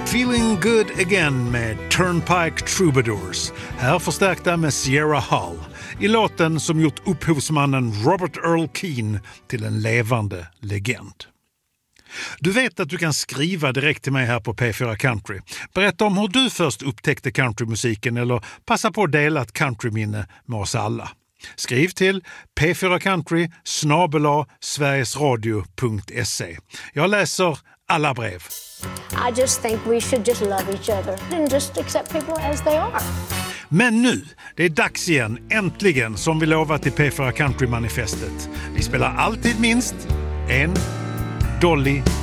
Feeling Good Again med Turnpike Troubadours. Här förstärkta med Sierra Hull. I låten som gjort upphovsmannen Robert Earl Keen till en levande legend. Du vet att du kan skriva direkt till mig här på P4 Country. Berätta om hur du först upptäckte countrymusiken eller passa på att dela ett countryminne med oss alla. Skriv till p4country@sverigesradio.se. Jag läser alla brev. I just think we should just love each other and just accept people as they are. Men nu, det är dags igen, äntligen, som vi lovat i P4 Country-manifestet. Vi spelar alltid minst en Dolly